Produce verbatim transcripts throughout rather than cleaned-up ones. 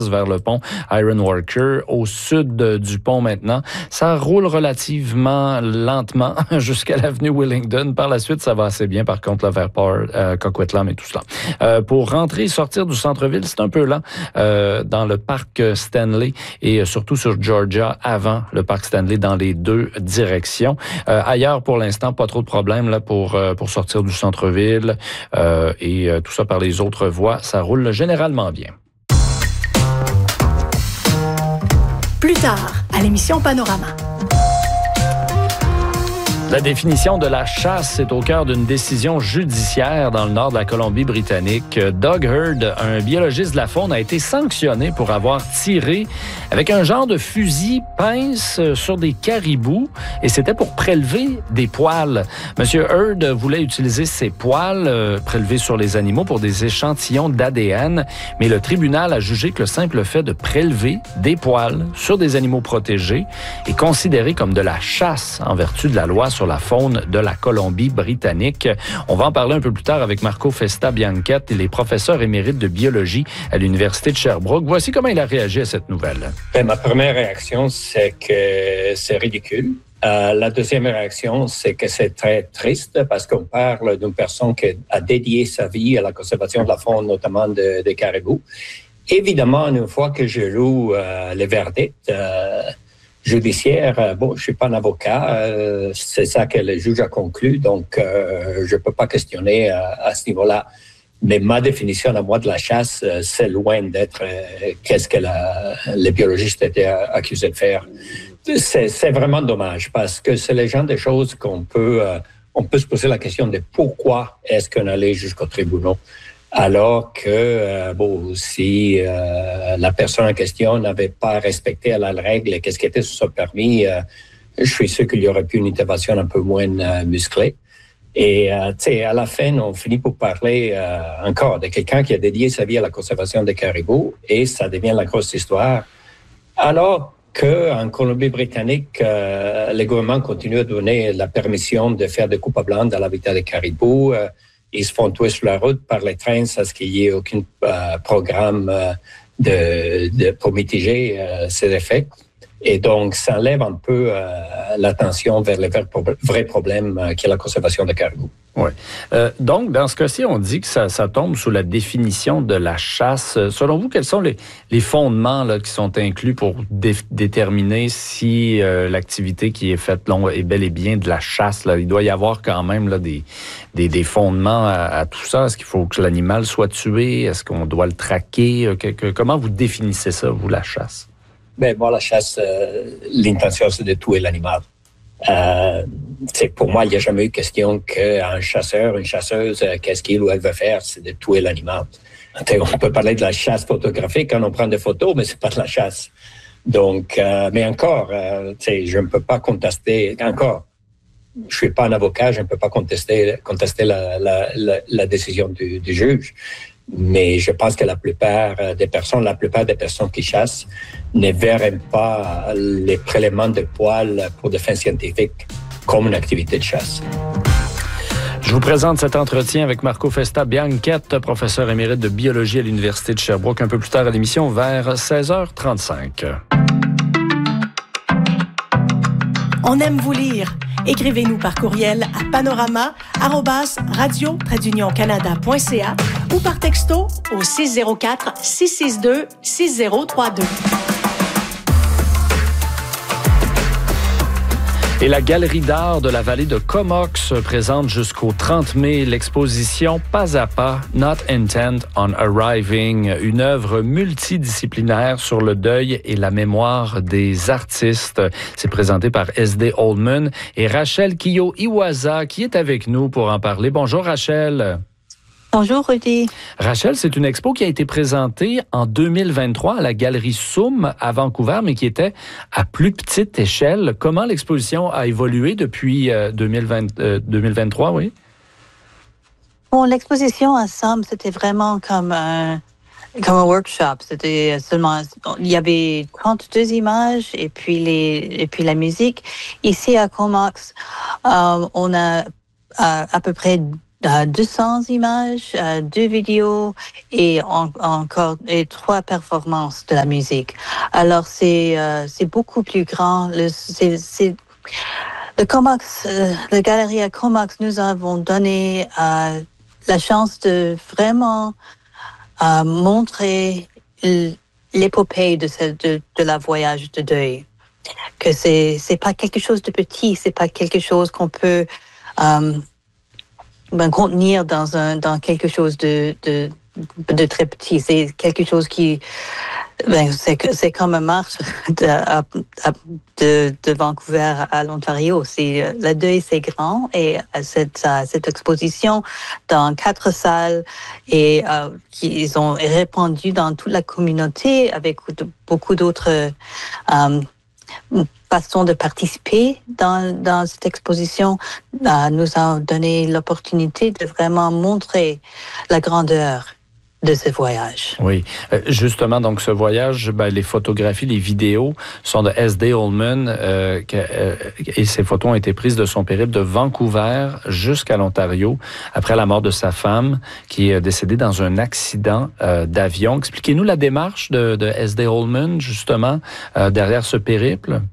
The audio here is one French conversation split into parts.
vers le pont Ironworker, au sud du pont maintenant. Ça roule relativement lentement jusqu'à l'avenue Willingdon. Par la suite, ça va assez bien, par contre, là, vers Port, euh, Coquitlam et tout cela. Euh, pour rentrer et sortir du centre-ville, c'est un peu lent euh, dans le parc Stanley et surtout sur Georgia avant le parc Stanley dans les deux directions. Euh, ailleurs, pour l'instant, pas trop de problèmes là, pour, euh, pour sortir du centre-ville euh, et euh, tout ça par les autres voies. Ça roule généralement bien. Plus tard, à l'émission Panorama. La définition de la chasse est au cœur d'une décision judiciaire dans le nord de la Colombie-Britannique. Doug Heard, un biologiste de la faune, a été sanctionné pour avoir tiré avec un genre de fusil pince sur des caribous et c'était pour prélever des poils. Monsieur Heard voulait utiliser ces poils euh, prélevés sur les animaux pour des échantillons d'A D N, mais le tribunal a jugé que le simple fait de prélever des poils sur des animaux protégés est considéré comme de la chasse en vertu de la loi sur sur la faune de la Colombie-Britannique. On va en parler un peu plus tard avec Marco Festa-Bianchette. Il est professeur émérite de biologie à l'Université de Sherbrooke. Voici comment il a réagi à cette nouvelle. Bien, ma première réaction, c'est que c'est ridicule. Euh, la deuxième réaction, c'est que c'est très triste parce qu'on parle d'une personne qui a dédié sa vie à la conservation de la faune, notamment des de caribous. Évidemment, une fois que je loue euh, le verdict euh, judiciaire, euh, bon, je suis pas un avocat, euh, c'est ça que le juge a conclu, donc euh, je peux pas questionner euh, à ce niveau-là. Mais ma définition à moi de la chasse, euh, c'est loin d'être euh, qu'est-ce que la, les biologistes étaient accusés de faire. C'est, c'est vraiment dommage parce que c'est le genre de choses qu'on peut, euh, on peut se poser la question de pourquoi est-ce qu'on allait jusqu'au tribunal. Alors que, euh, bon, si euh, la personne en question n'avait pas respecté la règle, qu'est-ce qui était sur son permis, euh, je suis sûr qu'il y aurait pu une intervention un peu moins euh, musclée. Et, euh, tu sais, à la fin, on finit pour parler euh, encore de quelqu'un qui a dédié sa vie à la conservation des caribous et ça devient la grosse histoire. Alors qu'en Colombie-Britannique, euh, le gouvernement continue à donner la permission de faire des coupes à blanc dans l'habitat des caribous. Euh, Ils se font tuer sur la route par les trains sans qu'il y ait aucun euh, programme euh, de, de, pour mitiger euh, ces effets. Et donc, ça enlève un peu euh, l'attention vers le vrai problème euh, qui est la conservation des caribous. Oui. Euh, donc, dans ce cas-ci, on dit que ça, ça tombe sous la définition de la chasse. Selon vous, quels sont les, les fondements là, qui sont inclus pour dé- déterminer si euh, l'activité qui est faite là, est bel et bien de la chasse? Là? Il doit y avoir quand même là, des, des, des fondements à, à tout ça. Est-ce qu'il faut que l'animal soit tué? Est-ce qu'on doit le traquer? Que, que, comment vous définissez ça, vous, la chasse? Ben, moi, la chasse, euh, l'intention, c'est de tuer l'animal. Euh, c'est, pour moi, il n'y a jamais eu question qu'un chasseur, une chasseuse, euh, qu'est-ce qu'il ou elle veut faire, c'est de tuer l'animal. On peut parler de la chasse photographique quand on prend des photos, mais c'est pas de la chasse. Donc, euh, mais encore, euh, je ne peux pas contester, encore, je suis pas un avocat, je ne peux pas contester, contester la, la, la, la décision du, du juge. Mais je pense que la plupart des personnes, la plupart des personnes qui chassent ne verraient pas les prélèvements de poils pour des fins scientifiques comme une activité de chasse. Je vous présente cet entretien avec Marco Festa-Bianchette, professeur émérite de biologie à l'Université de Sherbrooke, un peu plus tard à l'émission vers seize heures trente-cinq. On aime vous lire. Écrivez-nous par courriel à panorama arobase radio tiret union canada point c a ou par texto au six zéro quatre six six deux six zéro trois deux. Et la Galerie d'art de la vallée de Comox présente jusqu'au trente mai l'exposition Pas à pas, Not Intent on Arriving, une œuvre multidisciplinaire sur le deuil et la mémoire des artistes. C'est présenté par S D Oldman et Rachel Kiyo-Iwaza qui est avec nous pour en parler. Bonjour Rachel. Bonjour Rudy. Rachel, c'est une expo qui a été présentée en deux mille vingt-trois à la Galerie Soum à Vancouver, mais qui était à plus petite échelle. Comment l'exposition a évolué depuis euh, deux mille vingt, euh, deux mille vingt-trois, oui? Bon, l'exposition à Soum, c'était vraiment comme un, comme un workshop. C'était seulement, il y avait trente-deux images et puis les, et puis la musique. Ici à Comox, euh, on a à, à peu près euh, deux cents images, euh, deux vidéos et en, encore et trois performances de la musique. Alors c'est euh, c'est beaucoup plus grand. Le, c'est, c'est le Comox, euh, la galerie à Comox, nous avons donné euh, la chance de vraiment euh, montrer l'épopée de, ce, de, de la voyage de deuil. Que c'est c'est pas quelque chose de petit, c'est pas quelque chose qu'on peut euh, ben, contenir dans un dans quelque chose de de de très petit. C'est quelque chose qui ben, c'est c'est comme une marche de, à, de de Vancouver à l'Ontario. C'est le deuil, c'est grand et cette cette exposition dans quatre salles et euh, qu'ils ont répandu dans toute la communauté avec beaucoup d'autres euh, façon de participer dans, dans cette exposition euh, nous a donné l'opportunité de vraiment montrer la grandeur de ce voyage. Oui, euh, justement, donc ce voyage, ben, les photographies, les vidéos sont de S D Holman euh, que, euh, et ces photos ont été prises de son périple de Vancouver jusqu'à l'Ontario après la mort de sa femme qui est décédée dans un accident euh, d'avion. Expliquez-nous la démarche de, de S D Holman, justement, euh, derrière ce périple.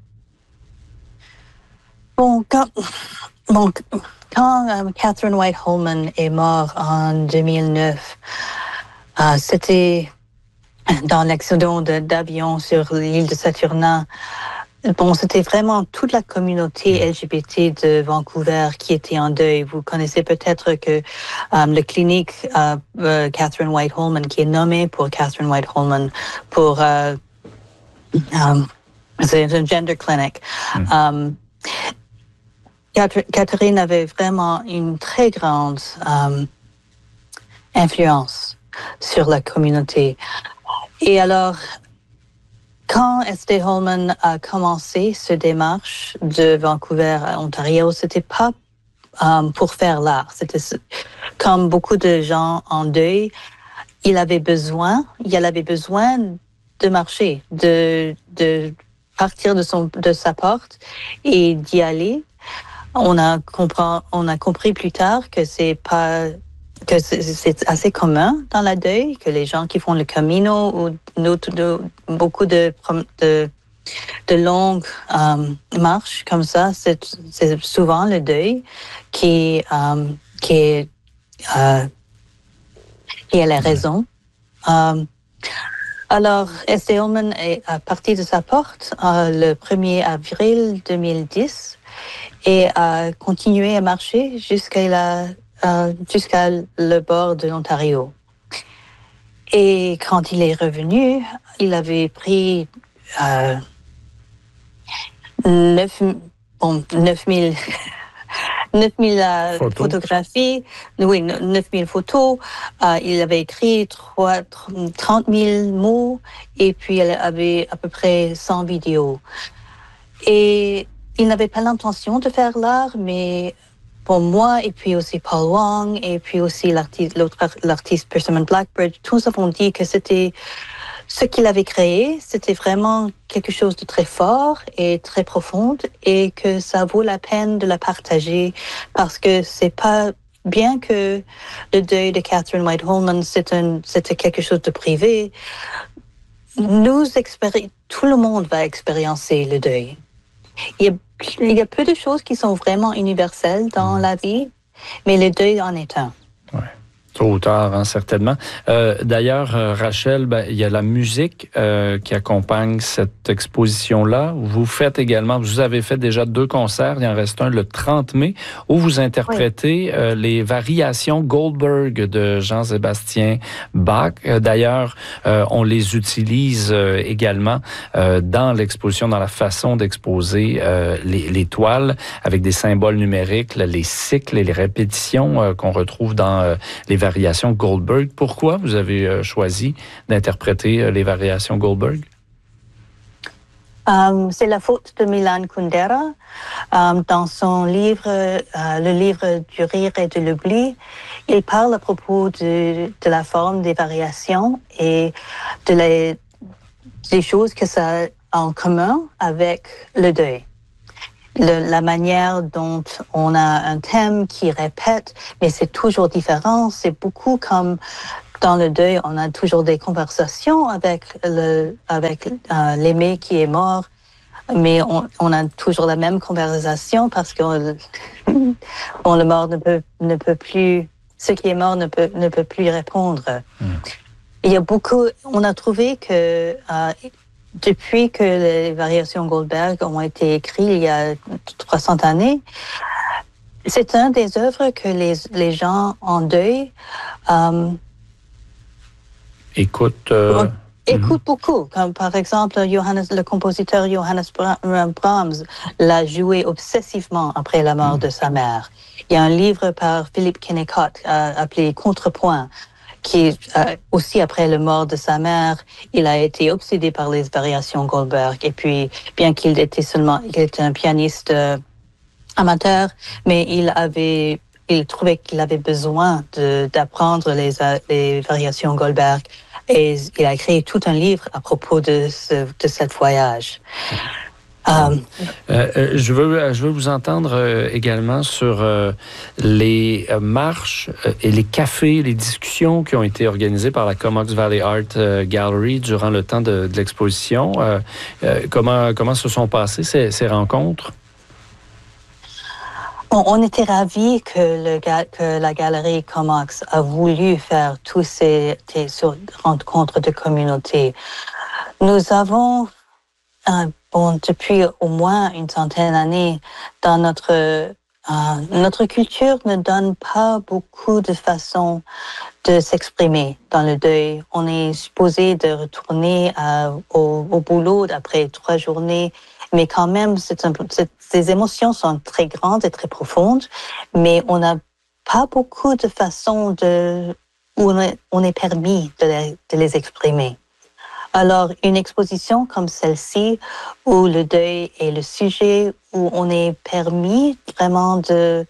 Bon, quand, bon, quand euh, Catherine White Holman est morte en deux mille neuf, euh, c'était dans l'accident de, d'avion sur l'île de Saturnin. Bon, c'était vraiment toute la communauté L G B T de Vancouver qui était en deuil. Vous connaissez peut-être que euh, la clinique euh, euh, Catherine White Holman, qui est nommée pour Catherine White Holman, pour euh, euh, c'est une gender clinic. Mm. Um, Catherine avait vraiment une très grande euh, influence sur la communauté. Et alors, quand S D Holman a commencé ce démarche de Vancouver à Ontario, c'était pas euh, pour faire l'art. C'était comme beaucoup de gens en deuil, il avait besoin, il avait besoin de marcher, de, de partir de son, de sa porte et d'y aller. On a compris, on a compris plus tard que c'est pas que c'est, c'est assez commun dans la deuil, que les gens qui font le Camino ou de, de, beaucoup de, de, de longues euh, marches comme ça, c'est, c'est souvent le deuil qui, euh, qui, est, euh, qui est la raison. Euh, alors, S D Holman est parti de sa porte euh, le premier avril deux mille dix et a continué à marcher jusqu'à la Euh, jusqu'à le bord de l'Ontario. Et quand il est revenu, il avait pris euh, neuf mille euh, photographies, oui, neuf mille photos. Euh, il avait écrit trente mille mots et puis il avait à peu près cent vidéos. Et il n'avait pas l'intention de faire l'art, mais pour moi, et puis aussi Paul Wong, et puis aussi l'artiste, l'autre, l'artiste Persimmon Blackbird, tous avons dit que c'était ce qu'il avait créé, c'était vraiment quelque chose de très fort et très profond, et que ça vaut la peine de la partager, parce que c'est pas, bien que le deuil de Catherine White Holman, c'est un, c'était quelque chose de privé, nous expéri- tout le monde va expérimenter le deuil. Il y a Il y a peu de choses qui sont vraiment universelles dans mmh. la vie, mais le deuil en est un. Ouais. Tôt ou tard, hein, certainement. Euh, d'ailleurs, euh, Rachel, ben, il y a la musique euh, qui accompagne cette exposition-là. Vous faites également, vous avez fait déjà deux concerts, il en reste un le trente mai, où vous interprétez oui. euh, les variations Goldberg de Jean-Sébastien Bach. Euh, d'ailleurs, euh, on les utilise euh, également euh, dans l'exposition, dans la façon d'exposer euh, les, les toiles, avec des symboles numériques, là, les cycles et les répétitions euh, qu'on retrouve dans euh, les variations Goldberg. Pourquoi vous avez euh, choisi d'interpréter euh, les variations Goldberg? Um, c'est la faute de Milan Kundera. Um, dans son livre, euh, le livre du rire et de l'oubli, il parle à propos de, de la forme des variations et de les, des choses que ça a en commun avec le deuil. le, la manière dont on a un thème qui répète, mais c'est toujours différent. C'est beaucoup comme dans le deuil, on a toujours des conversations avec le, avec euh, l'aimé qui est mort, mais on, on a toujours la même conversation parce que bon, le mort ne peut, ne peut plus, ce qui est mort ne peut, ne peut plus répondre. Mm. Il y a beaucoup, on a trouvé que euh, depuis que les variations Goldberg ont été écrites il y a trois cents années, c'est une des œuvres que les, les gens en deuil euh, écoutent. Euh... Écoute beaucoup, comme par exemple Johannes, le compositeur Johannes Brahms l'a joué obsessivement après la mort mmh. de sa mère. Il y a un livre par Philippe Kennicott euh, appelé Contrepoint, qui euh, aussi après la mort de sa mère, il a été obsédé par les variations Goldberg. Et puis, bien qu'il était seulement, il était un pianiste euh, amateur, mais il avait, il trouvait qu'il avait besoin de, d'apprendre les, les variations Goldberg. Et il a créé tout un livre à propos de ce, de ce voyage. Euh, euh, je, veux, je veux vous entendre euh, également sur euh, les euh, marches euh, et les cafés, les discussions qui ont été organisées par la Comox Valley Art euh, Gallery durant le temps de, de l'exposition. Euh, euh, comment, comment se sont passées ces, ces rencontres? On, on était ravis que, le, que la galerie Comox a voulu faire tous ces, ces rencontres de communauté. Nous avons, euh, bon, depuis au moins une centaine d'années, dans notre, euh, notre culture ne donne pas beaucoup de façons de s'exprimer dans le deuil. On est supposé de retourner à, au, au boulot après trois journées, mais quand même, c'est un, c'est, ces émotions sont très grandes et très profondes, mais on n'a pas beaucoup de façons de, où on est, on est permis de les, de les exprimer. Alors, une exposition comme celle-ci, où le deuil est le sujet, où on est permis vraiment de,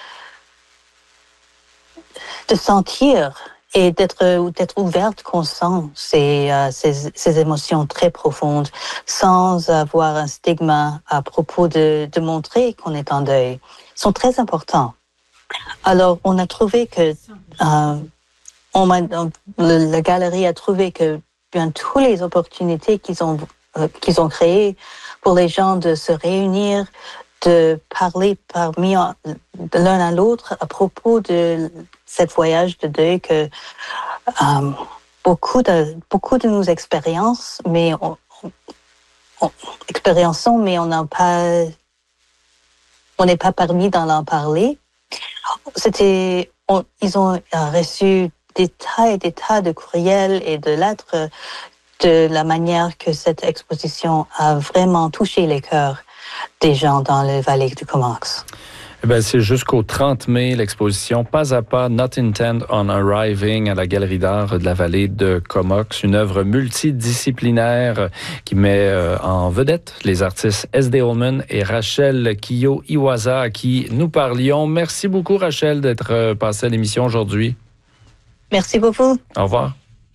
de sentir et d'être, d'être ouverte qu'on sent ces, euh, ces, ces émotions très profondes sans avoir un stigma à propos de, de montrer qu'on est en deuil, sont très importants. Alors, on a trouvé que, euh, on a, le, la galerie a trouvé que bien toutes les opportunités qu'ils ont, euh, qu'ils ont créées pour les gens de se réunir, de parler parmi de l'un à l'autre à propos de cette voyage de deuil que euh, beaucoup de beaucoup de nos expériences, mais on, on, on expériençons, mais on n'a pas, on n'est pas permis d'en en parler. C'était, on, ils ont reçu des tas et des tas de courriels et de lettres de la manière que cette exposition a vraiment touché les cœurs des gens dans le Vallée du Comox. Eh bien, c'est jusqu'au trente mai, l'exposition Pas à pas, Not Intent on Arriving à la Galerie d'art de la Vallée de Comox, une œuvre multidisciplinaire qui met en vedette les artistes S D Holman et Rachel Kiyo-Iwaza à qui nous parlions. Merci beaucoup, Rachel, d'être passée à l'émission aujourd'hui. Merci beaucoup. Au revoir.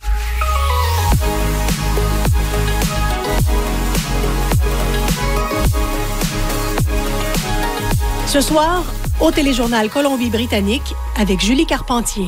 Ce soir, au Téléjournal Colombie-Britannique avec Julie Carpentier.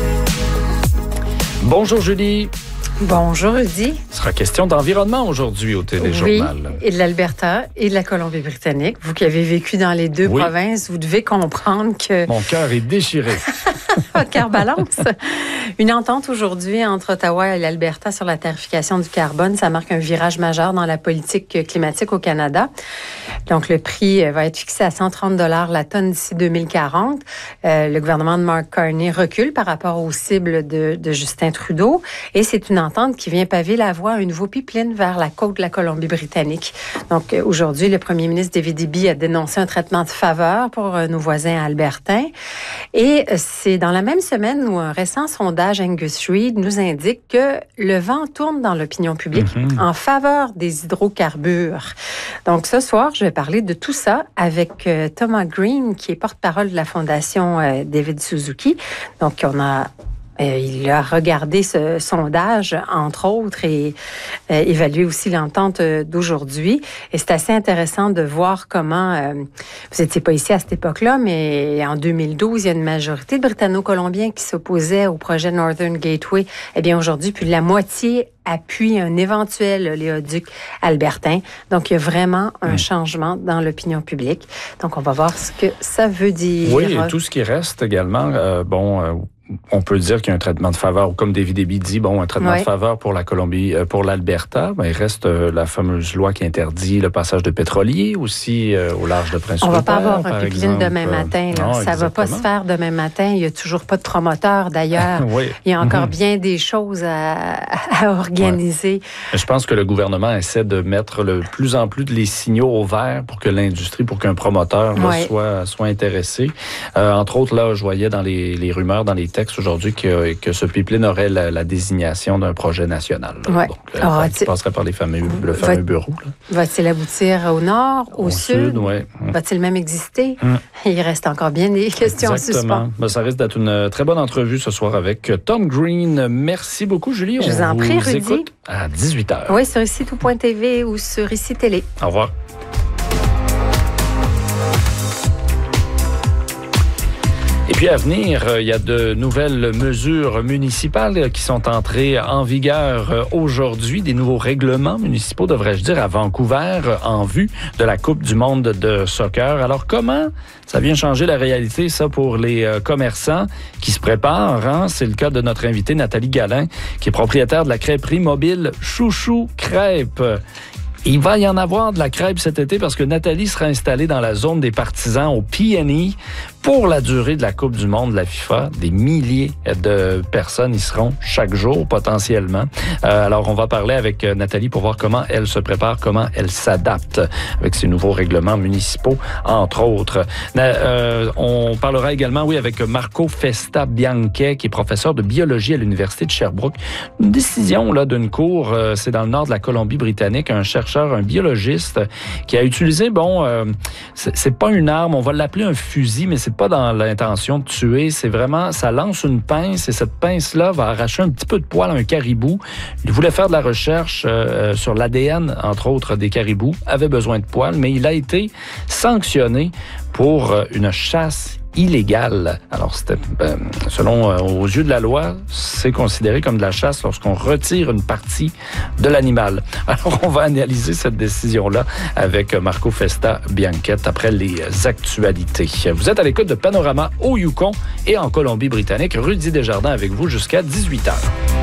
Bonjour Julie. Bonjour Rudy. Il sera question d'environnement aujourd'hui au Téléjournal. Oui, et de l'Alberta et de la Colombie-Britannique. Vous qui avez vécu dans les deux oui. provinces, vous devez comprendre que... Mon cœur est déchiré. Votre cœur balance. Une entente aujourd'hui entre Ottawa et l'Alberta sur la tarification du carbone, ça marque un virage majeur dans la politique climatique au Canada. Donc, le prix va être fixé à cent trente dollars la tonne d'ici deux mille quarante. Euh, le gouvernement de Mark Carney recule par rapport aux cibles de, de Justin Trudeau. Et c'est une entente qui vient paver la voie à un nouveau pipeline vers la côte de la Colombie-Britannique. Donc, euh, aujourd'hui, le premier ministre David Eby a dénoncé un traitement de faveur pour euh, nos voisins albertains. Et euh, c'est dans la même semaine où un récent sondage Angus Reid nous indique que le vent tourne dans l'opinion publique mm-hmm. en faveur des hydrocarbures. Donc, ce soir, je vais parler de tout ça avec euh, Thomas Green, qui est porte-parole de la Fondation euh, David Suzuki. Donc, on a Euh, il a regardé ce sondage, entre autres, et euh, évalué aussi l'entente d'aujourd'hui. Et c'est assez intéressant de voir comment, euh, vous n'étiez pas ici à cette époque-là, mais en deux mille douze, il y a une majorité de Britanno-Colombiens qui s'opposaient au projet Northern Gateway. Eh bien, aujourd'hui, plus de la moitié appuie un éventuel oléoduc albertain. Donc, il y a vraiment un mmh. changement dans l'opinion publique. Donc, on va voir ce que ça veut dire. Oui, et tout ce qui reste également, euh, bon... Euh, on peut dire qu'il y a un traitement de faveur, comme David Eby dit, bon, un traitement oui. de faveur pour la Colombie, euh, pour l'Alberta. Ben, il reste euh, la fameuse loi qui interdit le passage de pétroliers aussi euh, au large de Prince Rupert. On va pas avoir un pipeline demain matin. Là. Non, ça exactement. va pas se faire demain matin. Il y a toujours pas de promoteur d'ailleurs. oui. Il y a encore mm-hmm. bien des choses à, à organiser. Ouais. Je pense que le gouvernement essaie de mettre de plus en plus les signaux au vert pour que l'industrie, pour qu'un promoteur là, oui. soit, soit intéressé. Euh, entre autres, là, je voyais dans les, les rumeurs, dans les texte aujourd'hui que, que ce pipeline aurait la, la désignation d'un projet national. Ouais. Donc, euh, Alors, qui passerait par les fameux, le fameux va, bureau. Là. Va-t-il aboutir au nord, au, au sud? sud ouais. Va-t-il même exister? Hum. Il reste encore bien des questions en suspens. Ben, ça risque d'être une très bonne entrevue ce soir avec Tom Green. Merci beaucoup, Julie. Je vous en prie, Rudy. Écoute à dix-huit heures. Oui, sur ici tout point t v ou sur ici Télé. Au revoir. Et puis à venir, il y a de nouvelles mesures municipales qui sont entrées en vigueur aujourd'hui. Des nouveaux règlements municipaux, devrais-je dire, à Vancouver en vue de la Coupe du monde de soccer. Alors comment ça vient changer la réalité, ça, pour les commerçants qui se préparent? Hein? C'est le cas de notre invitée Nathalie Gallin, qui est propriétaire de la crêperie mobile Chouchou Crêpes. Il va y en avoir de la crêpe cet été parce que Nathalie sera installée dans la zone des partisans au P N E pour la durée de la Coupe du monde de la FIFA. Des milliers de personnes y seront chaque jour potentiellement. Euh, alors, on va parler avec Nathalie pour voir comment elle se prépare, comment elle s'adapte avec ces nouveaux règlements municipaux, entre autres. Euh, on parlera également, oui, avec Marco Festa Bianche, qui est professeur de biologie à l'Université de Sherbrooke. Une décision là d'une cour, euh, c'est dans le nord de la Colombie-Britannique, un chercheur, un biologiste qui a utilisé, bon, euh, c'est, c'est pas une arme, on va l'appeler un fusil, mais c'est pas dans l'intention de tuer, c'est vraiment, ça lance une pince et cette pince-là va arracher un petit peu de poil à un caribou. Il voulait faire de la recherche euh, sur l'A D N, entre autres, des caribous, avait besoin de poils, mais il a été sanctionné pour une chasse illégale. Alors, c'était, ben, selon, euh, aux yeux de la loi, c'est considéré comme de la chasse lorsqu'on retire une partie de l'animal. Alors, on va analyser cette décision-là avec Marco Festa Bianchette après les actualités. Vous êtes à l'écoute de Panorama au Yukon et en Colombie-Britannique. Rudy Desjardins avec vous jusqu'à dix-huit heures.